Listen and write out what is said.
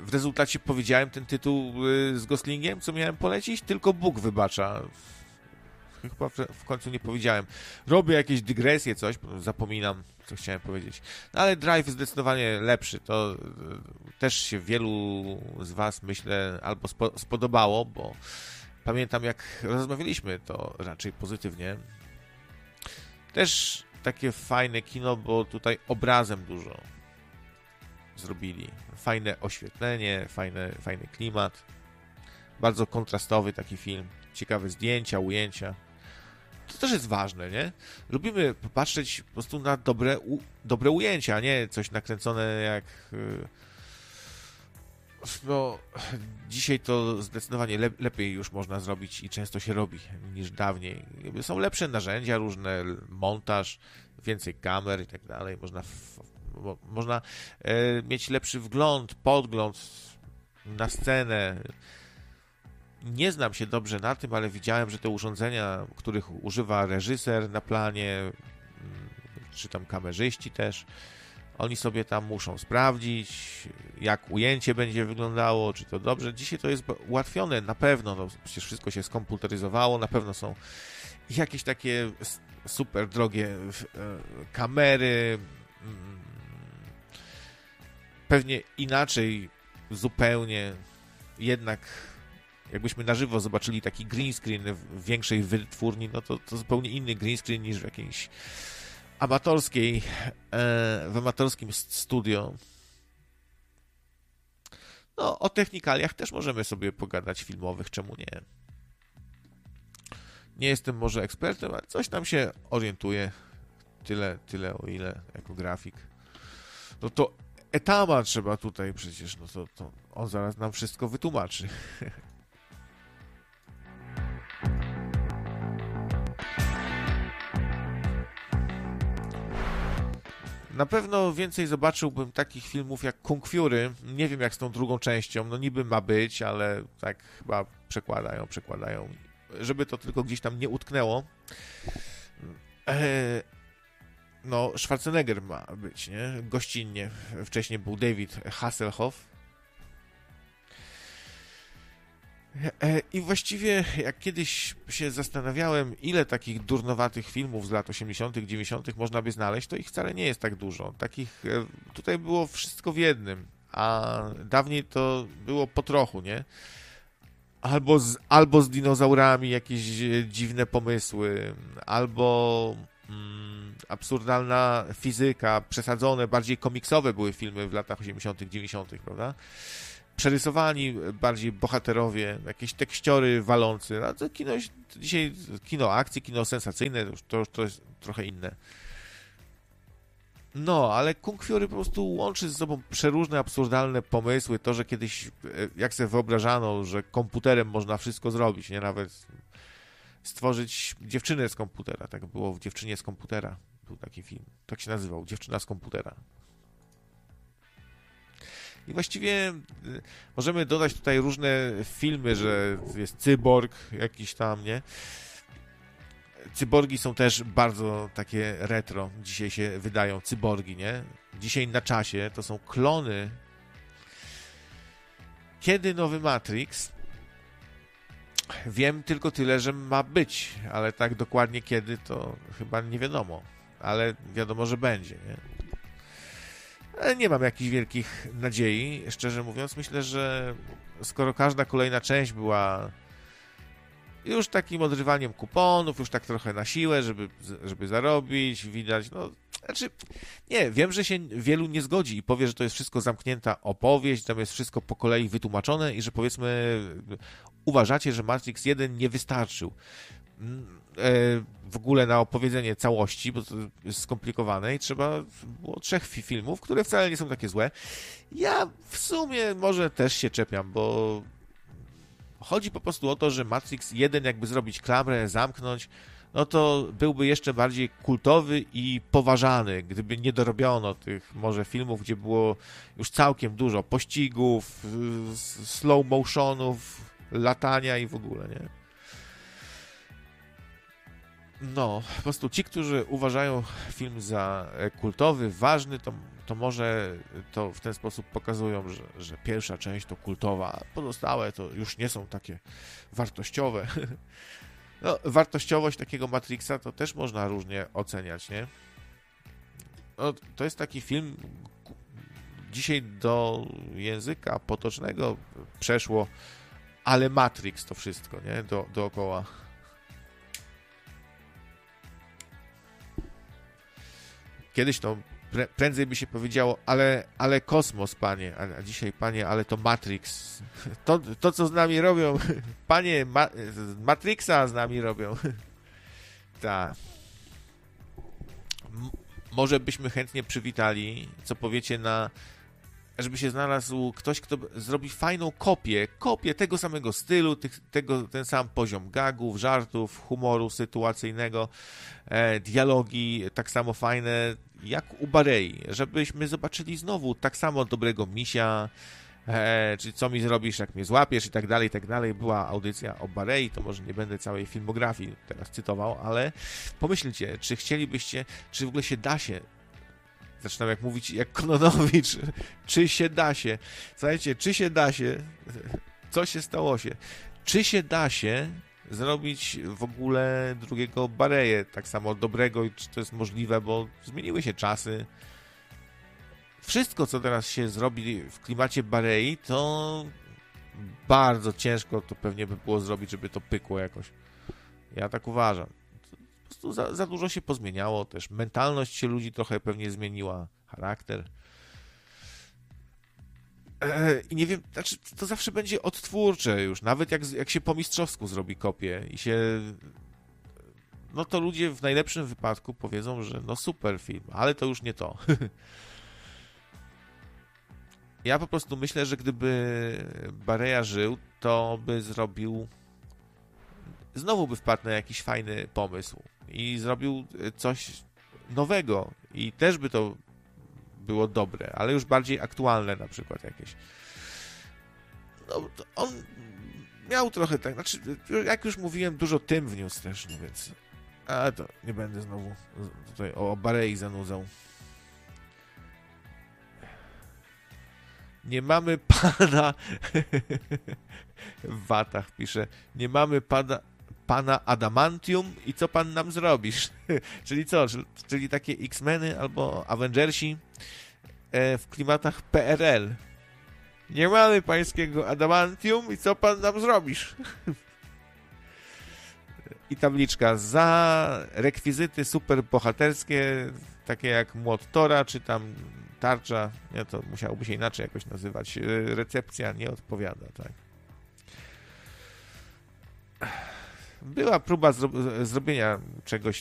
w rezultacie powiedziałem ten tytuł z Goslingiem, co miałem polecić, tylko Bóg wybacza. Chyba w końcu nie powiedziałem. Robię jakieś dygresje, coś, zapominam, co chciałem powiedzieć. No ale Drive zdecydowanie lepszy. To też się wielu z was, myślę, albo spodobało, bo pamiętam, jak rozmawialiśmy, to raczej pozytywnie. Też takie fajne kino, bo tutaj obrazem dużo zrobili. Fajne oświetlenie, fajny klimat. Bardzo kontrastowy taki film. Ciekawe zdjęcia, ujęcia. To też jest ważne, nie? Lubimy popatrzeć po prostu na dobre ujęcia, a nie coś nakręcone jak... No, dzisiaj to zdecydowanie lepiej już można zrobić i często się robi niż dawniej. Są lepsze narzędzia różne, montaż, więcej kamer i tak dalej. Można mieć lepszy podgląd na scenę. Nie znam się dobrze na tym, ale widziałem, że te urządzenia, których używa reżyser na planie, czy tam kamerzyści też, oni sobie tam muszą sprawdzić, jak ujęcie będzie wyglądało, czy to dobrze. Dzisiaj to jest ułatwione, na pewno, no, przecież wszystko się skomputeryzowało, na pewno są jakieś takie super drogie kamery, pewnie inaczej zupełnie, jednak jakbyśmy na żywo zobaczyli taki green screen w większej wytwórni, no to zupełnie inny green screen niż w jakiejś w amatorskim studio. No, o technikaliach też możemy sobie pogadać filmowych, czemu nie? Nie jestem może ekspertem, ale coś tam się orientuję. Tyle o ile jako grafik. No to Etama trzeba tutaj przecież, no to on zaraz nam wszystko wytłumaczy. Na pewno więcej zobaczyłbym takich filmów jak Kung Fury. Nie wiem jak z tą drugą częścią. No niby ma być, ale tak chyba przekładają. Żeby to tylko gdzieś tam nie utknęło. No, Schwarzenegger ma być, nie? Gościnnie. Wcześniej był David Hasselhoff. I właściwie jak kiedyś się zastanawiałem, ile takich durnowatych filmów z lat 80., 90. można by znaleźć, to ich wcale nie jest tak dużo. Takich tutaj było wszystko w jednym, a dawniej to było po trochu, nie? Albo z dinozaurami jakieś dziwne pomysły, albo absurdalna fizyka, przesadzone, bardziej komiksowe były filmy w latach 80., 90., prawda? Przerysowani bardziej bohaterowie, jakieś tekściory walący. A to dzisiaj kino akcji, kino sensacyjne, to jest trochę inne. No, ale Kung Fury po prostu łączy ze sobą przeróżne, absurdalne pomysły. To, że kiedyś, jak sobie wyobrażano, że komputerem można wszystko zrobić, nie? Nawet stworzyć dziewczynę z komputera. Tak było w Dziewczynie z komputera. Był taki film. Tak się nazywał. Dziewczyna z komputera. I właściwie możemy dodać tutaj różne filmy, że jest cyborg jakiś tam, nie? Cyborgi są też bardzo takie retro. Dzisiaj się wydają cyborgi, nie? Dzisiaj na czasie to są klony. Kiedy nowy Matrix? Wiem tylko tyle, że ma być, ale tak dokładnie kiedy to chyba nie wiadomo. Ale wiadomo, że będzie, nie? Nie mam jakichś wielkich nadziei, szczerze mówiąc. Myślę, że skoro każda kolejna część była już takim odrywaniem kuponów, już tak trochę na siłę, żeby zarobić, widać, no, znaczy, nie, wiem, że się wielu nie zgodzi i powie, że to jest wszystko zamknięta opowieść, tam jest wszystko po kolei wytłumaczone i że powiedzmy uważacie, że Matrix 1 nie wystarczył w ogóle na opowiedzenie całości, bo to jest skomplikowane i trzeba było 3 filmów, które wcale nie są takie złe. Ja w sumie może też się czepiam, bo chodzi po prostu o to, że Matrix 1 jakby zrobić klamrę, zamknąć, no to byłby jeszcze bardziej kultowy i poważany, gdyby nie dorobiono tych może filmów, gdzie było już całkiem dużo pościgów, slow motionów, latania i w ogóle, nie? No, po prostu ci, którzy uważają film za kultowy, ważny, to może to w ten sposób pokazują, że pierwsza część to kultowa, a pozostałe to już nie są takie wartościowe. No, wartościowość takiego Matrixa to też można różnie oceniać, nie? No, to jest taki film, dzisiaj do języka potocznego przeszło, ale Matrix to wszystko, nie? Dookoła. Kiedyś to prędzej by się powiedziało, ale kosmos, panie, a dzisiaj, panie, ale to Matrix. To co z nami robią, panie, Matrixa z nami robią. Tak. Może byśmy chętnie przywitali, co powiecie żeby się znalazł ktoś, kto zrobi fajną kopię tego samego stylu, ten sam poziom gagów, żartów, humoru sytuacyjnego, dialogi tak samo fajne jak u Barei, żebyśmy zobaczyli znowu tak samo dobrego misia, czy co mi zrobisz, jak mnie złapiesz i tak dalej, i tak dalej. Była audycja o Barei, to może nie będę całej filmografii teraz cytował, ale pomyślcie, czy chcielibyście, czy w ogóle się da się, zaczynam jak mówić jak Kononowicz, czy się da się, słuchajcie, czy się da się, co się stało się, czy się da się zrobić w ogóle drugiego Bareję, tak samo dobrego, i czy to jest możliwe, bo zmieniły się czasy. Wszystko, co teraz się zrobi w klimacie Barei, to bardzo ciężko to pewnie by było zrobić, żeby to pykło jakoś. Ja tak uważam. Po prostu za dużo się pozmieniało też. Mentalność się ludzi trochę pewnie zmieniła. Charakter. I nie wiem, znaczy to zawsze będzie odtwórcze już. Nawet jak się po mistrzowsku zrobi kopię i się... No to ludzie w najlepszym wypadku powiedzą, że no super film, ale to już nie to. Ja po prostu myślę, że gdyby Barea żył, to by zrobił... Znowu by wpadł na jakiś fajny pomysł i zrobił coś nowego i też by to było dobre, ale już bardziej aktualne na przykład jakieś. No, on miał trochę tak, znaczy, jak już mówiłem, dużo tym wniósł też, no więc... Ale to nie będę znowu tutaj o Barei zanudzał. Nie mamy pana... w watach pisze. Nie mamy pana Adamantium i co pan nam zrobisz? Czyli co? Czyli takie X-Meny albo Avengersi w klimatach PRL. Nie mamy pańskiego Adamantium i co pan nam zrobisz? I tabliczka za rekwizyty superbohaterskie, takie jak młot Tora, czy tam tarcza, nie, to musiałoby się inaczej jakoś nazywać. Recepcja nie odpowiada, tak. Była próba zrobienia czegoś